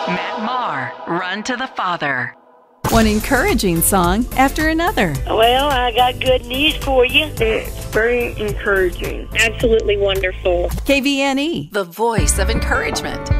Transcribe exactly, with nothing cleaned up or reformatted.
Matt Maher, Run to the Father. One encouraging song after another. Well, I got good news for you. It's very encouraging. Absolutely wonderful. K V N E, The voice of encouragement.